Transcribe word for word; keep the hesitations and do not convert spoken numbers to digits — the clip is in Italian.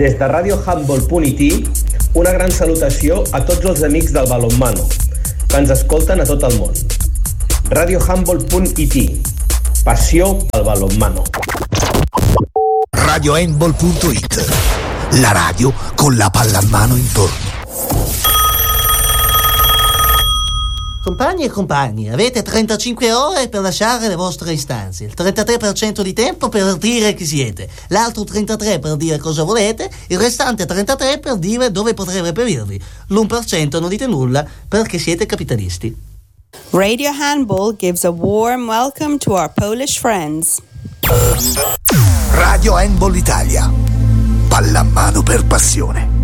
Des de radio handball punt i t, una gran salutació a tots els amics del balonmano, que ens escolten a tot el món. radio handball punt i t, passió pel balonmano. radio handball punto it, la radio con la pallamano intorno. Compagni e compagni, avete trentacinque ore per lasciare le vostre istanze, il trentatré per cento di tempo per dire chi siete, l'altro trentatré per dire cosa volete, il restante trentatré per dire dove potrei reperirvi, l'uno per cento non dite nulla perché siete capitalisti. Radio Handball gives a warm welcome to our Polish friends. Radio Handball Italia, pallamano per passione.